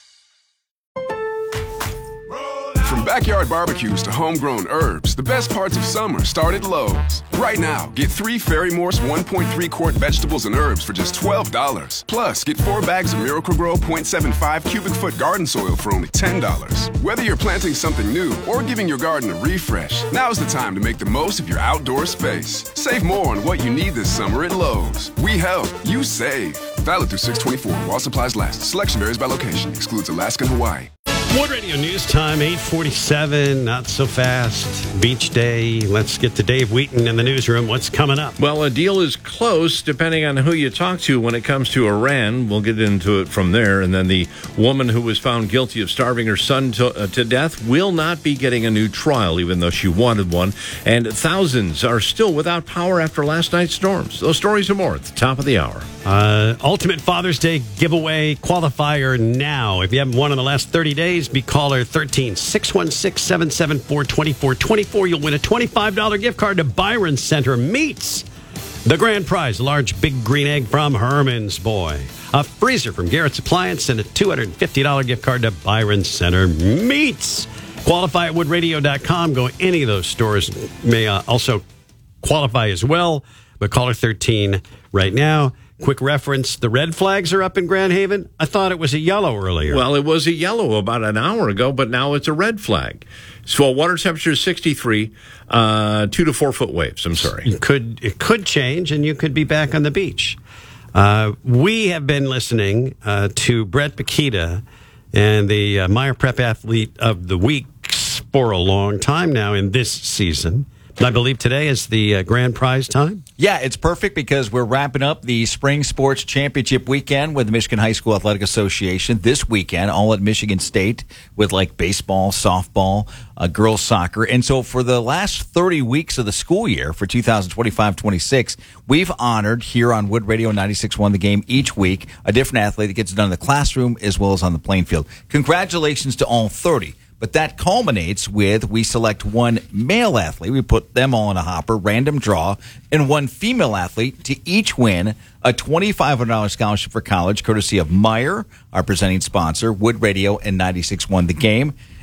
From backyard barbecues to homegrown herbs, the best parts of summer start at Lowe's. Right now, get three Fairy Morse one point three quart vegetables and herbs for just twelve dollars. Plus, get four bags of Miracle-Gro point seven five cubic foot garden soil for only ten dollars. Whether you're planting something new or giving your garden a refresh, now's the time to make the most of your outdoor space. Save more on what you need this summer at Lowe's. We help, you save. Valid through six twenty-four while supplies last. Selection varies by location. Excludes Alaska and Hawaii. Wood Radio News Time, eight forty-seven, not so fast. Beach Day. Let's get to Dave Wheaton in the newsroom. What's coming up? Well, a deal is close depending on who you talk to when it comes to Iran. We'll get into it from there. And then the woman who was found guilty of starving her son to, uh, to death will not be getting a new trial, even though she wanted one. And thousands are still without power after last night's storms. Those stories and more at the top of the hour. Uh, Ultimate Father's Day giveaway qualifier now. If you haven't won in the last thirty days, be caller thirteen six one six, seven seven four, two four two four. You'll win a twenty-five dollars gift card to Byron Center Meats. The grand prize, a large big green egg from Herman's Boy. A freezer from Garrett's Appliance and a two hundred fifty dollars gift card to Byron Center Meats. Qualify at wood radio dot com. Go any of those stores. May uh, also qualify as well. But caller thirteen right now. Quick reference, the red flags are up in Grand Haven. I thought it was a yellow earlier. Well, it was a yellow about an hour ago, but now it's a red flag. So water temperature is sixty-three, uh, two to four foot waves. I'm sorry. It could, it could change, and you could be back on the beach. Uh, we have been listening uh, to Brett Bakita and the uh, Meyer Prep Athlete of the Week for a long time now in this season. I believe today is the uh, grand prize time. Yeah, it's perfect because we're wrapping up the Spring Sports Championship weekend with the Michigan High School Athletic Association this weekend, all at Michigan State with like baseball, softball, uh, girls soccer. And so for the last thirty weeks of the school year for two thousand twenty-five twenty-six, we've honored here on Wood Radio ninety-six point one The Game each week a different athlete that gets it done in the classroom as well as on the playing field. Congratulations to all thirty. But that culminates with we select one male athlete. We put them all in a hopper, random draw, and one female athlete to each win a twenty-five hundred dollars scholarship for college, courtesy of Meyer, our presenting sponsor, Wood Radio and ninety-six point one The Game.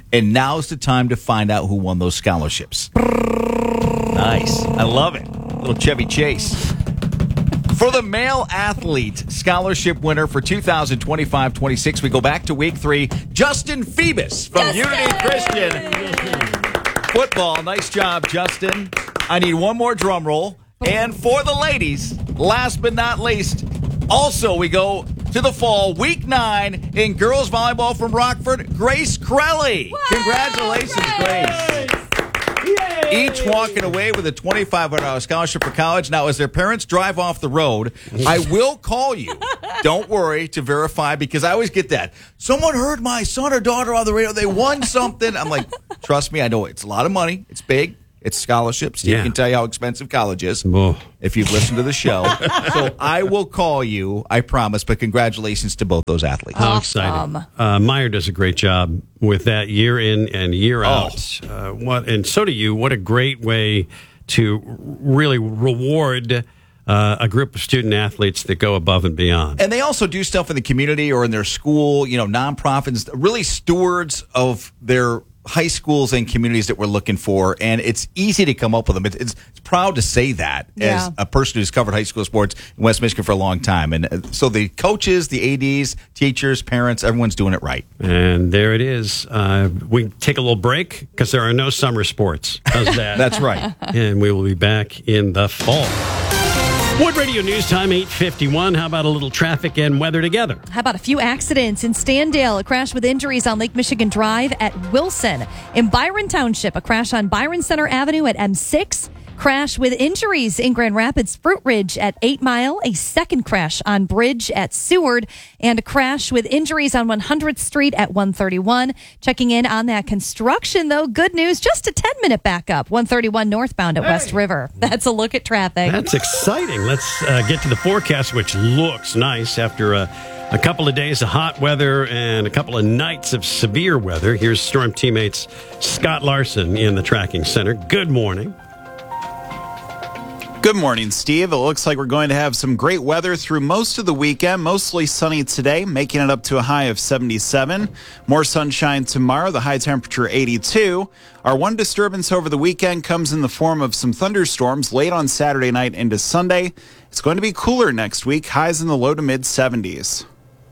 And now's the time to find out who won those scholarships. Nice. I love it. Little Chevy Chase. For the male athlete scholarship winner for two thousand twenty-five twenty-six, we go back to week three. Justin Phoebus from Justin! Unity Christian Football. Nice job, Justin. I need one more drum roll. And for the ladies, last but not least, also we go to the fall, week nine, in girls volleyball from Rockford, Grace Crelly. Wow, Congratulations, Grace. Grace. Each walking away with a twenty-five hundred dollars scholarship for college. Now, as their parents drive off the road, I will call you. Don't worry, to verify, because I always get that. Someone heard my son or daughter on the radio. They won something. I'm like, trust me, I know it's a lot of money. It's big. It's scholarships. Steve Yeah. can tell you how expensive college is Oh. if you've listened to the show. So I will call you, I promise. But congratulations to both those athletes. How exciting. Uh, Meyer does a great job with that year in and year Oh. out. Uh, what, and so do you. What a great way to really reward uh, a group of student athletes that go above and beyond. And they also do stuff in the community or in their school, you know, nonprofits, really stewards of their high schools and communities that we're looking for. And it's easy to come up with them. It's, it's, it's proud to say that Yeah. as a person who's covered high school sports in West Michigan for a long time. And uh, so the coaches, the A Ds, teachers, parents, everyone's doing it right. And there it is. Uh, we take a little break because there are no summer sports. How's that? That's right. And we will be back in the fall. Wood Radio News Time, eight fifty-one. How about a little traffic and weather together? How about a few accidents in Standale? A crash with injuries on Lake Michigan Drive at Wilson. In Byron Township, a crash on Byron Center Avenue at M six. Crash with injuries in Grand Rapids Fruit Ridge at eight Mile. A second crash on Bridge at Seward. And a crash with injuries on one hundredth Street at one thirty-one. Checking in on that construction, though. Good news, just a ten-minute backup. one thirty-one northbound at Hey. West River. That's a look at traffic. That's exciting. Let's uh, get to the forecast, which looks nice after a, a couple of days of hot weather and a couple of nights of severe weather. Here's Storm teammates Scott Larson in the tracking center. Good morning. Good morning, Steve. It looks like we're going to have some great weather through most of the weekend. Mostly sunny today, making it up to a high of seventy-seven. More sunshine tomorrow, the high temperature eighty-two. Our one disturbance over the weekend comes in the form of some thunderstorms late on Saturday night into Sunday. It's going to be cooler next week, highs in the low to mid seventies.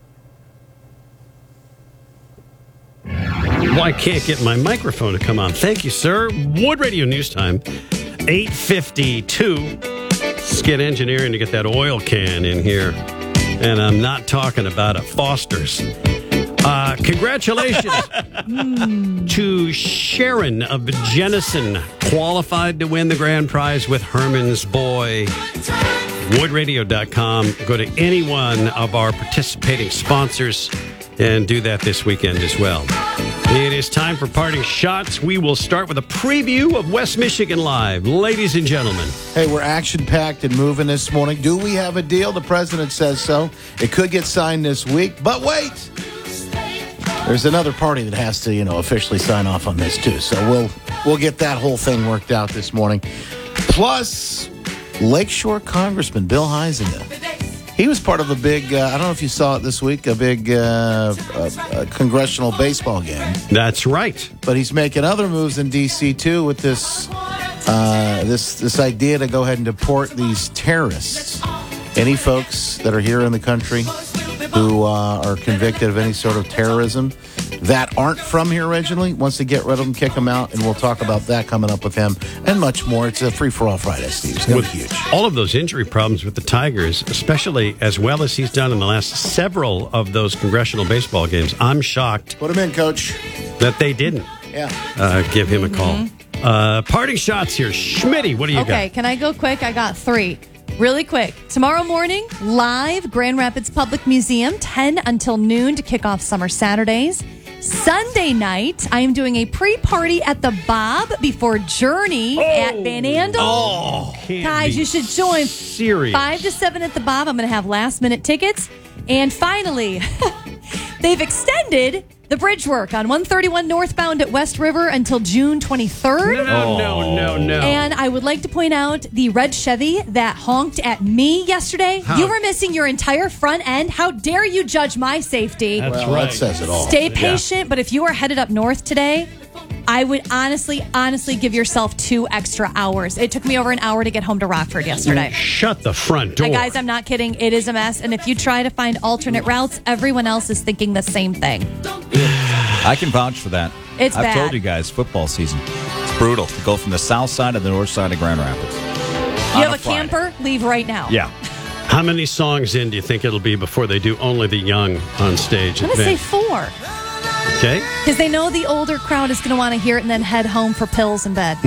Well, I can't get my microphone to come on. Thank you, sir. Wood Radio News Time, eight fifty-two. Skid engineering to get that oil can in here. And I'm not talking about a Foster's. Uh, congratulations to Sharon of Jennison, qualified to win the grand prize with Herman's Boy. wood radio dot com. Go to any one of our participating sponsors and do that this weekend as well. It is time for parting shots. We will start with a preview of West Michigan Live. Ladies and gentlemen. Hey, we're action-packed and moving this morning. Do we have a deal? The president says so. It could get signed this week. But wait! There's another party that has to, you know, officially sign off on this, too. So we'll we'll get that whole thing worked out this morning. Plus, Lakeshore Congressman Bill Huizenga. He was part of a big, uh, I don't know if you saw it this week, a big uh, uh, uh, congressional baseball game. That's right. But he's making other moves in D C too with this uh, this this idea to go ahead and deport these terrorists. Any folks that are here in the country who uh, are convicted of any sort of terrorism that aren't from here originally, wants to get rid of them, kick them out, and we'll talk about that coming up with him and much more. It's a free-for-all Friday, Steve. It's going to be huge. All of those injury problems with the Tigers, especially as well as he's done in the last several of those congressional baseball games, I'm shocked. Put him in, Coach. That they didn't yeah. uh, give him a call. Mm-hmm. Uh, parting shots here. Schmitty, what do you okay, got? Okay, can I go quick? I got three. Really quick. Tomorrow morning, live, Grand Rapids Public Museum, ten until noon to kick off Summer Saturdays. Sunday night, I am doing a pre-party at the Bob before Journey oh. at Van Andel. Oh, guys, you should join. Serious. Five to seven at the Bob. I'm going to have last-minute tickets. And finally, they've extended The bridge work on one thirty-one northbound at West River until June twenty-third. No, no, no, no. And I would like to point out the red Chevy that honked at me yesterday. How? You were missing your entire front end. How dare you judge my safety? That's well, right. That says it all. Stay patient, yeah. But if you are headed up north today, I would honestly, honestly give yourself two extra hours. It took me over an hour to get home to Rockford yesterday. Shut the front door. Uh, guys, I'm not kidding. It is a mess. And if you try to find alternate routes, everyone else is thinking the same thing. I can vouch for that. It's I've bad. told you guys, football season. It's brutal to go from the south side to the north side of Grand Rapids. You have a, a camper? Leave right now. Yeah. How many songs in do you think it'll be before they do Only the Young on stage? I'm going to say four. Okay. Because they know the older crowd is going to want to hear it and then head home for pills in bed.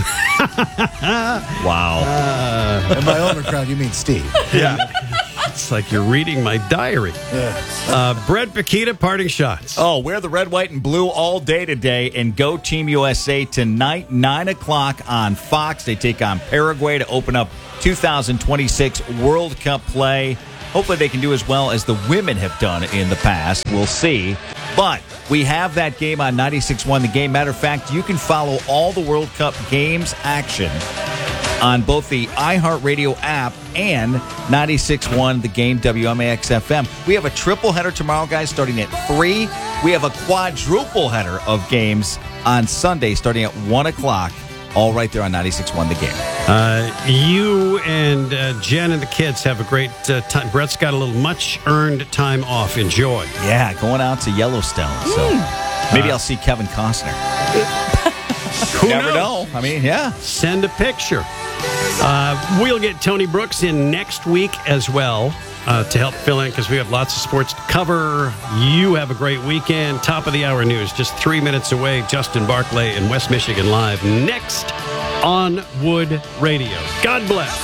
Wow. Uh, and by older crowd, you mean Steve. Yeah. It's like you're reading my diary. Yeah. Uh, Brett Paquita, parting shots. Oh, wear the red, white, and blue all day today and go Team U S A tonight, nine o'clock on Fox. They take on Paraguay to open up two thousand twenty-six World Cup play. Hopefully they can do as well as the women have done in the past. We'll see. But we have that game on ninety-six point one The Game. Matter of fact, you can follow all the World Cup games action on both the iHeartRadio app and ninety-six point one The Game W M A X F M. We have a triple header tomorrow, guys, starting at three. We have a quadruple header of games on Sunday starting at one o'clock. All right there on ninety-six point one The Game. Uh, you and uh, Jen and the kids have a great uh, time. Brett's got a little much-earned time off. Enjoy. Yeah, going out to Yellowstone. So mm. maybe uh, I'll see Kevin Costner. Who Never knows? know. I mean, yeah. Send a picture. Uh, we'll get Tony Brooks in next week as well uh, to help fill in because we have lots of sports to cover. You have a great weekend. Top of the hour news just three minutes away. Justin Barclay in West Michigan Live next on Wood Radio. God bless.